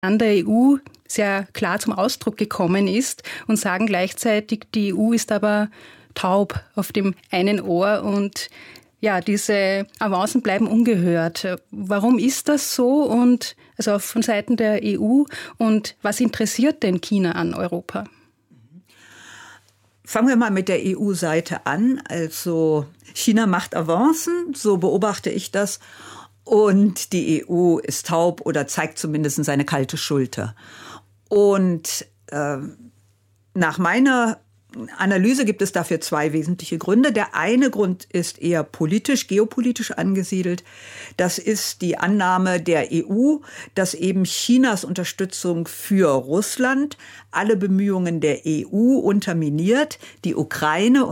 an der EU sehr klar zum Ausdruck gekommen ist und sagen gleichzeitig, die EU ist aber taub auf dem einen Ohr und ja, diese Avancen bleiben ungehört. Warum ist das so und also von Seiten der EU und was interessiert denn China an Europa? Fangen wir mal mit der EU-Seite an. Also China macht Avancen, so beobachte ich das. Und die EU ist taub oder zeigt zumindest seine kalte Schulter. Und nach meiner Analyse gibt es dafür zwei wesentliche Gründe. Der eine Grund ist eher politisch, geopolitisch angesiedelt. Das ist die Annahme der EU, dass eben Chinas Unterstützung für Russland alle Bemühungen der EU unterminiert, die Ukraine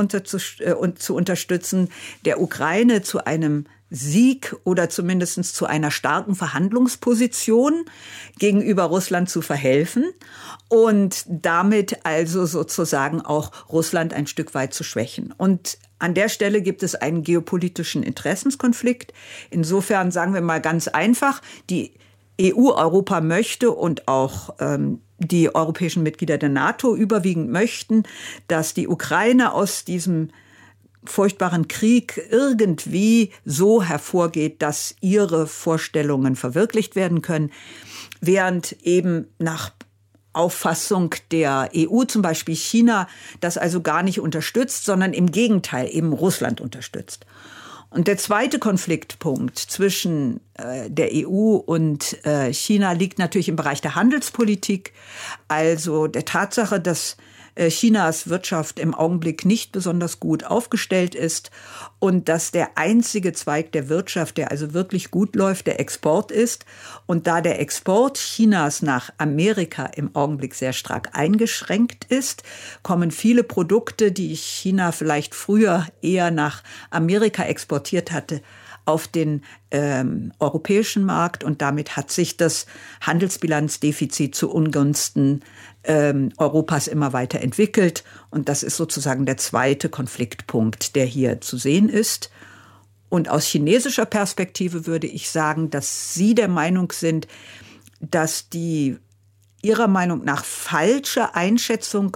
zu unterstützen, der Ukraine zu einem Sieg oder zumindest zu einer starken Verhandlungsposition gegenüber Russland zu verhelfen und damit also sozusagen auch Russland ein Stück weit zu schwächen. Und an der Stelle gibt es einen geopolitischen Interessenskonflikt. Insofern sagen wir mal ganz einfach, die EU Europa möchte und auch die europäischen Mitglieder der NATO überwiegend möchten, dass die Ukraine aus diesem furchtbaren Krieg irgendwie so hervorgeht, dass ihre Vorstellungen verwirklicht werden können, während eben nach Auffassung der EU, zum Beispiel China, das also gar nicht unterstützt, sondern im Gegenteil eben Russland unterstützt. Und der zweite Konfliktpunkt zwischen der EU und China liegt natürlich im Bereich der Handelspolitik, also der Tatsache, dass Chinas Wirtschaft im Augenblick nicht besonders gut aufgestellt ist und dass der einzige Zweig der Wirtschaft, der also wirklich gut läuft, der Export ist. Und da der Export Chinas nach Amerika im Augenblick sehr stark eingeschränkt ist, kommen viele Produkte, die China vielleicht früher eher nach Amerika exportiert hatte, auf den europäischen Markt und damit hat sich das Handelsbilanzdefizit zu Ungunsten Europas immer weiter entwickelt und das ist sozusagen der zweite Konfliktpunkt, der hier zu sehen ist. Und aus chinesischer Perspektive würde ich sagen, dass Sie der Meinung sind, dass die Ihrer Meinung nach falsche Einschätzung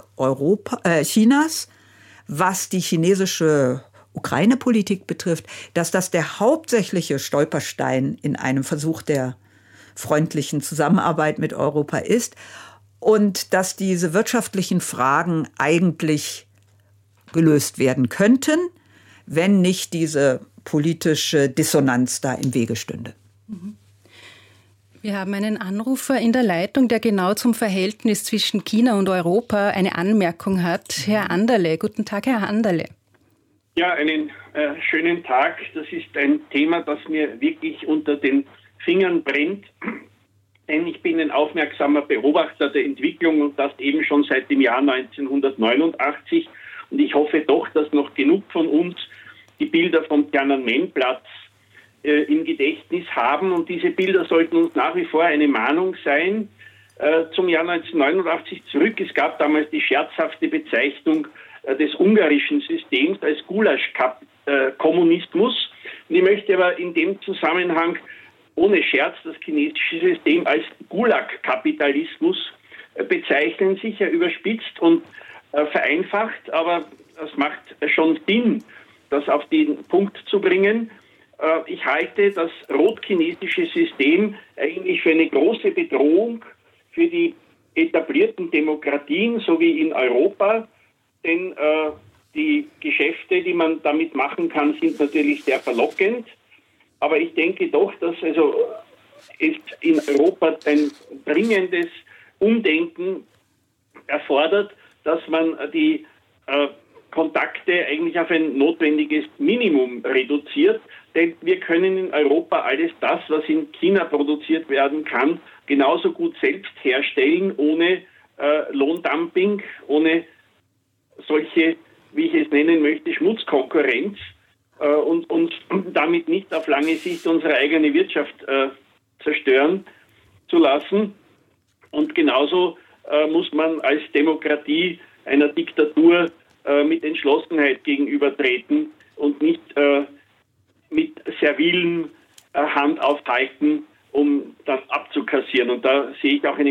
Chinas, was die chinesische Ukraine-Politik betrifft, dass das der hauptsächliche Stolperstein in einem Versuch der freundlichen Zusammenarbeit mit Europa ist und dass diese wirtschaftlichen Fragen eigentlich gelöst werden könnten, wenn nicht diese politische Dissonanz da im Wege stünde. Wir haben einen Anrufer in der Leitung, der genau zum Verhältnis zwischen China und Europa eine Anmerkung hat. Herr Anderle, guten Tag, Herr Anderle. Ja, einen schönen Tag. Das ist ein Thema, das mir wirklich unter den Fingern brennt. Denn ich bin ein aufmerksamer Beobachter der Entwicklung und das eben schon seit dem Jahr 1989. Und ich hoffe doch, dass noch genug von uns die Bilder vom Tiananmen-Platz im Gedächtnis haben. Und diese Bilder sollten uns nach wie vor eine Mahnung sein. Zum Jahr 1989 zurück. Es gab damals die scherzhafte Bezeichnung des ungarischen Systems als Gulasch-Kommunismus. Und ich möchte aber in dem Zusammenhang ohne Scherz das chinesische System als Gulag-Kapitalismus bezeichnen, sicher überspitzt und vereinfacht, aber es macht schon Sinn, das auf den Punkt zu bringen. Ich halte das rot-chinesische System eigentlich für eine große Bedrohung für die etablierten Demokratien, so wie in Europa. Denn die Geschäfte, die man damit machen kann, sind natürlich sehr verlockend. Aber ich denke doch, dass also es in Europa ein dringendes Umdenken erfordert, dass man die Kontakte eigentlich auf ein notwendiges Minimum reduziert. Denn wir können in Europa alles das, was in China produziert werden kann, genauso gut selbst herstellen, ohne Lohndumping, ohne solche, wie ich es nennen möchte, Schmutzkonkurrenz und damit nicht auf lange Sicht unsere eigene Wirtschaft zerstören zu lassen. Und genauso muss man als Demokratie einer Diktatur mit Entschlossenheit gegenübertreten und nicht mit servilen Handaufhalten um das abzukassieren. Und da sehe ich auch eine